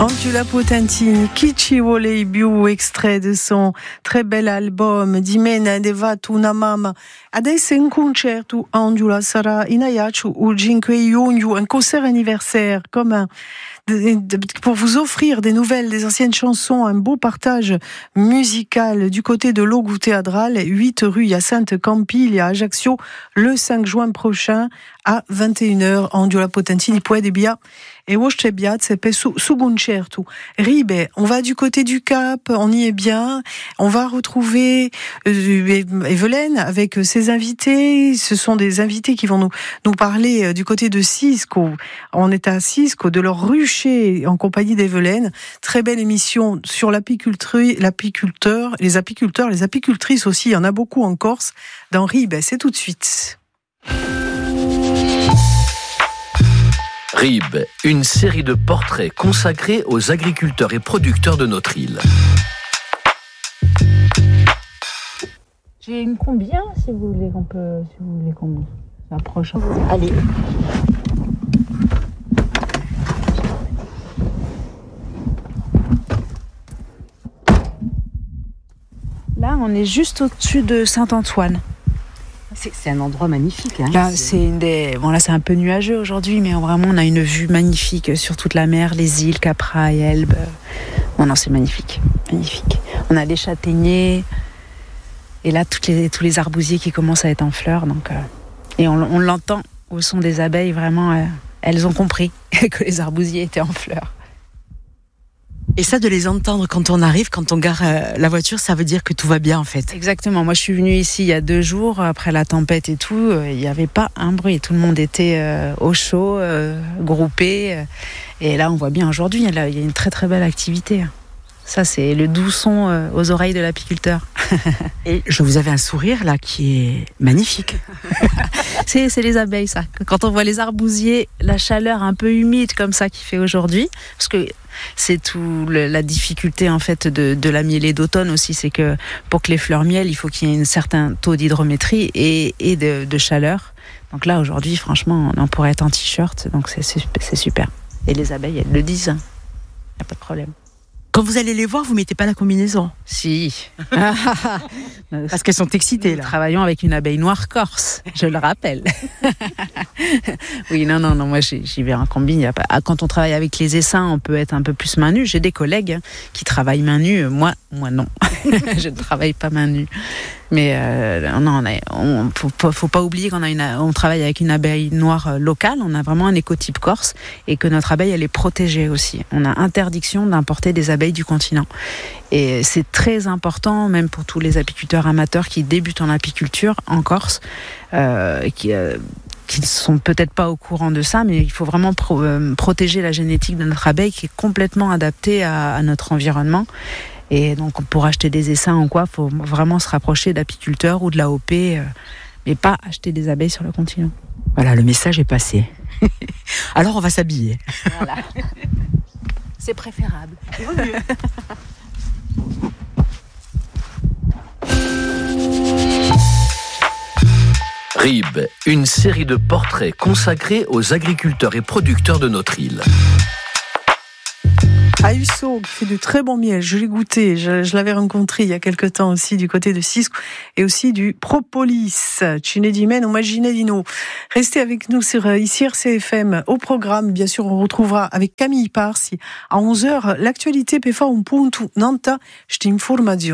Angela Potentini, Chi ci vuole più, extrait de son très bel album Dimena deva tu una mamma. Adesso in concerto Angela sarà in Ajaccio il 5 giugno, un concert anniversaire comme pour vous offrir des nouvelles, des anciennes chansons, un beau partage musical du côté de l'Ogu Théâtral, 8 rue Hyacinthe Campiglia à Ajaccio, le 5 juin prochain à 21h. Angela Potentini può bien. Et Woche Biat, c'est su concerto. Ribe, on va du côté du Cap, on y est bien. On va retrouver Evelyne avec ses invités. Ce sont des invités qui vont nous parler du côté de Cisco. On est à Cisco, de leur rucher en compagnie d'Evelyne. Très belle émission sur l'apiculteur, les apiculteurs, les apicultrices aussi. Il y en a beaucoup en Corse. Dans Ribe, c'est tout de suite. Rib, une série de portraits consacrés aux agriculteurs et producteurs de notre île. J'ai une combien si vous voulez qu'on s'approche. Allez. Là, on est juste au-dessus de Saint-Antoine. C'est un endroit magnifique. Hein. Là, là, c'est un peu nuageux aujourd'hui, mais vraiment, on a une vue magnifique sur toute la mer, les îles, Capra et Elbe. Non, c'est magnifique, magnifique. On a des châtaigniers, et là, tous les arbousiers qui commencent à être en fleurs. Donc, et on l'entend au son des abeilles, vraiment, elles ont compris que les arbousiers étaient en fleurs. Et ça, de les entendre quand on arrive, quand on gare la voiture, ça veut dire que tout va bien en fait. Exactement. Moi, je suis venue ici il y a 2 jours, après la tempête et tout. Il n'y avait pas un bruit. Tout le monde était au chaud, groupé. Et là, on voit bien aujourd'hui, il y a une très très belle activité. Ça, c'est le doux son aux oreilles de l'apiculteur. Et vous avez un sourire là qui est magnifique. C'est les abeilles, ça. Quand on voit les arbousiers, la chaleur un peu humide comme ça qu'il fait aujourd'hui, parce que c'est tout la difficulté en fait de la mielée d'automne aussi, c'est que pour que les fleurs miellent, il faut qu'il y ait un certain taux d'hydrométrie et de chaleur. Donc là, aujourd'hui, franchement, on pourrait être en t-shirt, donc c'est super. Et les abeilles, elles le disent, hein. Il n'y a pas de problème. Quand vous allez les voir, vous mettez pas la combinaison? Si. Parce qu'elles sont excitées, là. Nous travaillons avec une abeille noire corse, je le rappelle. Oui, non, moi j'y vais en combi. Quand on travaille avec les essaims, on peut être un peu plus main nue. J'ai des collègues qui travaillent main nue. Moi non. Je ne travaille pas main nue. Mais faut pas oublier on travaille avec une abeille noire locale. On a vraiment un écotype corse et que notre abeille, elle est protégée aussi. On a interdiction d'importer des abeilles du continent. Et c'est très important, même pour tous les apiculteurs amateurs qui débutent en apiculture en Corse, qui ne sont peut-être pas au courant de ça, mais il faut vraiment protéger la génétique de notre abeille qui est complètement adaptée à notre environnement. Et donc pour acheter des essaims ou quoi, il faut vraiment se rapprocher d'apiculteurs ou de l'AOP, mais pas acheter des abeilles sur le continent. Voilà, le message est passé. Alors on va s'habiller. Voilà. C'est préférable. Il vaut mieux. Rib, une série de portraits consacrés aux agriculteurs et producteurs de notre île. Ayuso fait du très bon miel, je l'ai goûté, je l'avais rencontré il y a quelque temps aussi du côté de Cisco et aussi du Propolis, Cinedimen ou Maginedino. Restez avec nous sur ici RCFM au programme, bien sûr on retrouvera avec Camille Parsi à 11h l'actualité PFA un punto, Nanta, je t'informe.